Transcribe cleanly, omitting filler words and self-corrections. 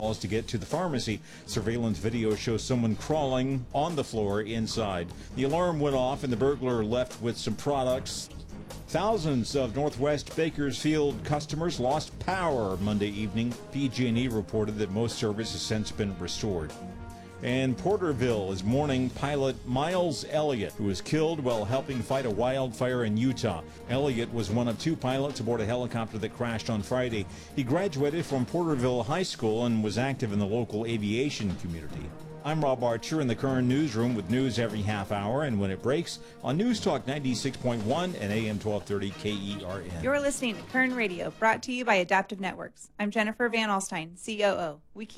stairwells to get to the pharmacy. Surveillance video shows someone crawling on the floor inside. The alarm went off and the burglar left with some products. Thousands of Northwest Bakersfield customers lost power Monday evening. PG&E reported that most service has since been restored. And Porterville is mourning pilot Miles Elliott, who was killed while helping fight a wildfire in Utah. Elliott was one of two pilots aboard a helicopter that crashed on Friday. He graduated from Porterville High School and was active in the local aviation community. I'm Rob Archer in the Kern Newsroom with news every half hour and when it breaks on News Talk 96.1 and AM 1230 KERN. You're listening to Kern Radio, brought to you by Adaptive Networks. I'm Jennifer Van Alstyne, COO. We keep